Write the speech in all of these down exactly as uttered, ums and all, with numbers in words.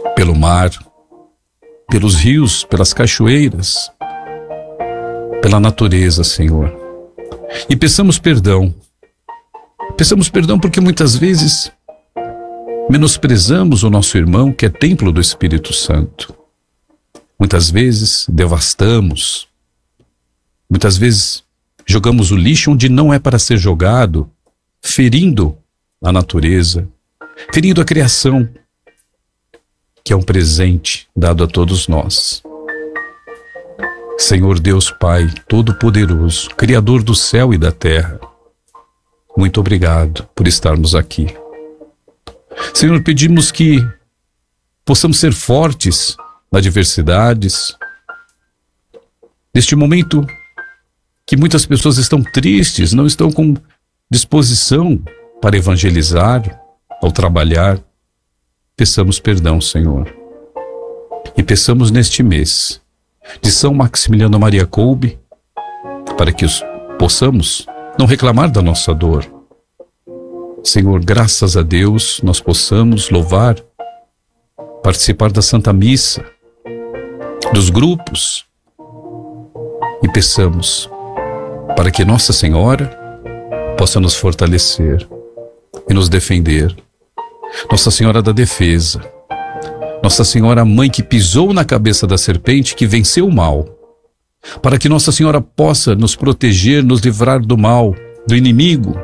pelo mar, pelos rios, pelas cachoeiras, pela natureza, Senhor. E peçamos perdão. Peçamos perdão porque muitas vezes menosprezamos o nosso irmão que é templo do Espírito Santo. Muitas vezes devastamos. Muitas vezes jogamos o lixo onde não é para ser jogado, ferindo a natureza, ferindo a criação, que é um presente dado a todos nós. Senhor Deus Pai Todo-Poderoso, Criador do céu e da terra, muito obrigado por estarmos aqui. Senhor, pedimos que possamos ser fortes nas adversidades, neste momento que muitas pessoas estão tristes, não estão com disposição para evangelizar, ao trabalhar. Peçamos perdão, Senhor. E peçamos neste mês de São Maximiliano Maria Kolbe, para que os possamos não reclamar da nossa dor. Senhor, graças a Deus, nós possamos louvar, participar da Santa Missa, dos grupos, e peçamos para que Nossa Senhora possa nos fortalecer e nos defender. Nossa Senhora da Defesa, Nossa Senhora Mãe que pisou na cabeça da serpente, que venceu o mal, para que Nossa Senhora possa nos proteger, nos livrar do mal, do inimigo.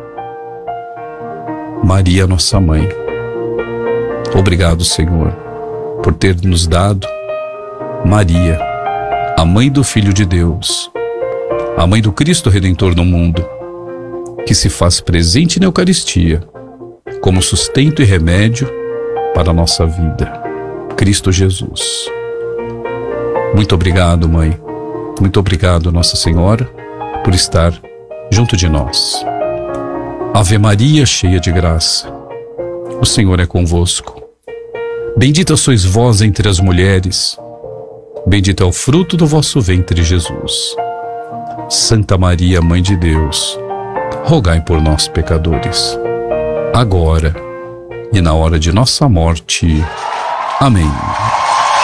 Maria, nossa Mãe, obrigado, Senhor, por ter nos dado Maria, a Mãe do Filho de Deus, a Mãe do Cristo Redentor no mundo, que se faz presente na Eucaristia, como sustento e remédio para a nossa vida. Cristo Jesus. Muito obrigado, Mãe. Muito obrigado, Nossa Senhora, por estar junto de nós. Ave Maria, cheia de graça, o Senhor é convosco. Bendita sois vós entre as mulheres, bendito é o fruto do vosso ventre, Jesus. Santa Maria, Mãe de Deus, rogai por nós, pecadores, agora e na hora de nossa morte. Amém.